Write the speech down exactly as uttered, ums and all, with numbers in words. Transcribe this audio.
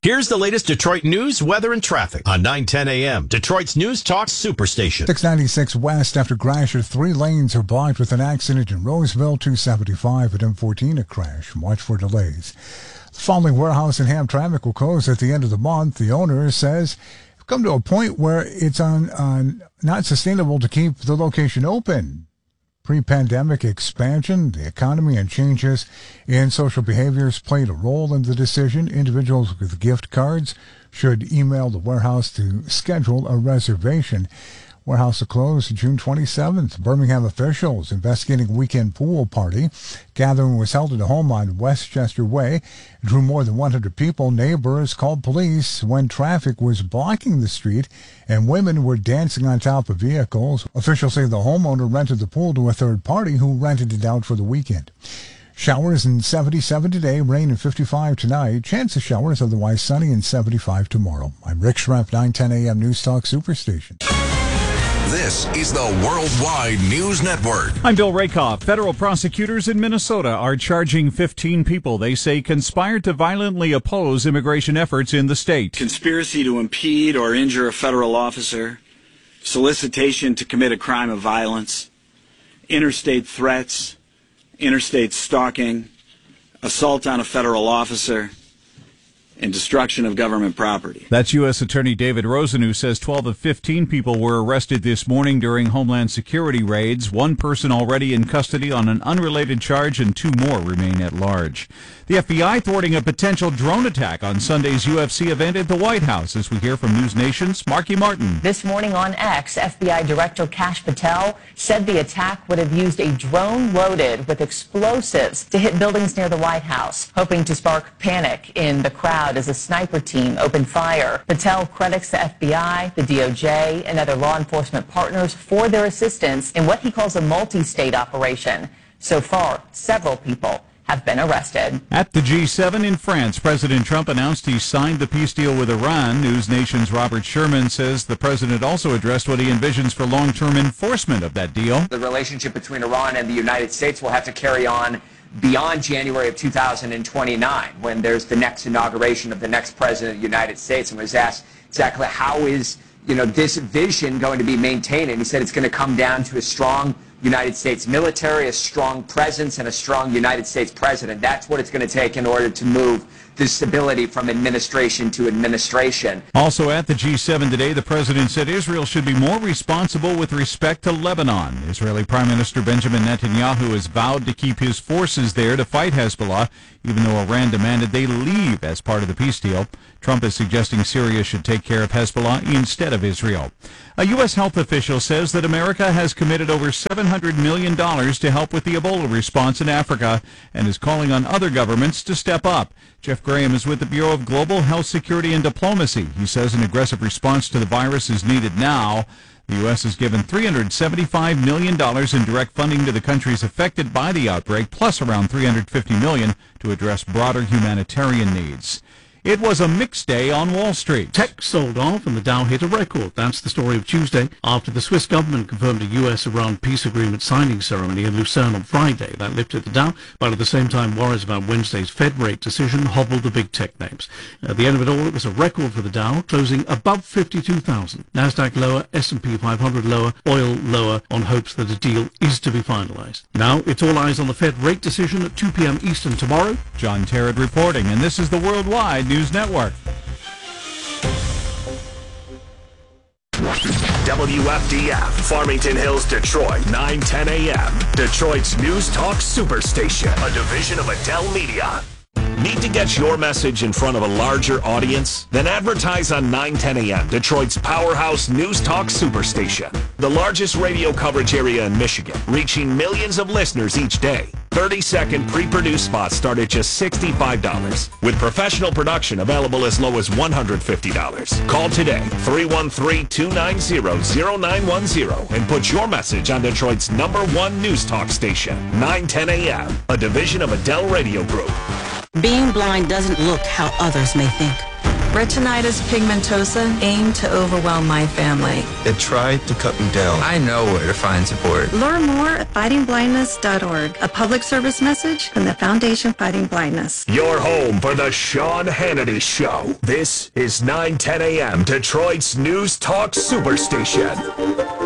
Here's the latest Detroit news, weather, and traffic on nine ten a.m. Detroit's News Talk Superstation. six ninety-six West after Grasher. Three lanes are blocked with an accident in Roseville. two seventy-five at M fourteen, a crash. Watch for delays. The following warehouse in Ham traffic will close at the end of the month. The owner says we've come to a point where it's on, on not sustainable to keep the location open. Pre-pandemic expansion, the economy, and changes in social behaviors played a role in the decision. Individuals with gift cards should email the warehouse to schedule a reservation. Warehouse will close June twenty-seventh. Birmingham officials investigating a weekend pool party. Gathering was held at a home on Westchester Way. It drew more than one hundred people. Neighbors called police when traffic was blocking the street and women were dancing on top of vehicles. Officials say the homeowner rented the pool to a third party who rented it out for the weekend. Showers in seventy-seven today, rain in fifty-five tonight. Chance of showers, otherwise sunny and seventy-five tomorrow. I'm Rick Schrepp, nine ten a.m. News Talk Superstation. This is the Worldwide News Network. I'm Bill Rakoff. Federal prosecutors in Minnesota are charging fifteen people they say conspired to violently oppose immigration efforts in the state. Conspiracy to impede or injure a federal officer, solicitation to commit a crime of violence, interstate threats, interstate stalking, assault on a federal officer, and destruction of government property. That's U S. Attorney David Rosen, who says twelve of fifteen people were arrested this morning during Homeland Security raids. One person already in custody on an unrelated charge, and two more remain at large. The F B I thwarting a potential drone attack on Sunday's U F C event at the White House, as we hear from News Nation's Marky Martin. This morning on X, F B I Director Kash Patel said the attack would have used a drone loaded with explosives to hit buildings near the White House, hoping to spark panic in the crowd as a sniper team opened fire. Patel credits the F B I, the D O J, and other law enforcement partners for their assistance in what he calls a multi-state operation. So far, several people have been arrested. At the G seven in France, President Trump announced he signed the peace deal with Iran. News Nation's Robert Sherman says the president also addressed what he envisions for long-term enforcement of that deal. The relationship between Iran and the United States will have to carry on beyond January of two thousand twenty-nine, when there's the next inauguration of the next president of the United States, and was asked exactly how is, you know, this vision going to be maintained, and he said it's going to come down to a strong United States military, a strong presence, and a strong United States president. That's what it's going to take in order to move the stability from administration to administration. Also at the G seven today, the president said Israel should be more responsible with respect to Lebanon. Israeli Prime Minister Benjamin Netanyahu has vowed to keep his forces there to fight Hezbollah, even though Iran demanded they leave as part of the peace deal. Trump is suggesting Syria should take care of Hezbollah instead of Israel. A U S health official says that America has committed over seven hundred million dollars to help with the Ebola response in Africa and is calling on other governments to step up. Jeff Graham is with the Bureau of Global Health Security and Diplomacy. He says an aggressive response to the virus is needed now. The U S has given three hundred seventy-five million dollars in direct funding to the countries affected by the outbreak, plus around three hundred fifty million dollars to address broader humanitarian needs. It was a mixed day on Wall Street. Tech sold off and the Dow hit a record. That's the story of Tuesday after the Swiss government confirmed a U S-Iran peace agreement signing ceremony in Lucerne on Friday. That lifted the Dow, but at the same time worries about Wednesday's Fed rate decision hobbled the big tech names. At the end of it all, it was a record for the Dow, closing above fifty-two thousand. NASDAQ lower, S and P five hundred lower, oil lower on hopes that a deal is to be finalized. Now it's all eyes on the Fed rate decision at two p.m. Eastern tomorrow. John Terrett reporting, and this is the Worldwide News Network. W F D F, Farmington Hills, Detroit, nine ten a.m. Detroit's News Talk Superstation, a division of Adele Media. Need to get your message in front of a larger audience? Then advertise on nine ten a.m., Detroit's powerhouse News Talk Superstation. The largest radio coverage area in Michigan, reaching millions of listeners each day. thirty-second pre-produced spots start at just sixty-five dollars, with professional production available as low as one hundred fifty dollars. Call today, three one three, two nine zero, zero nine one zero, and put your message on Detroit's number one News Talk station, nine ten a.m., a division of Adele Radio Group. Being blind doesn't look how others may think. Retinitis pigmentosa aimed to overwhelm my family. It tried to cut me down. I know where to find support. Learn more at fighting blindness dot org. A public service message from the Foundation Fighting Blindness. Your home for the Sean Hannity Show. This is nine ten a.m. Detroit's News Talk Superstation.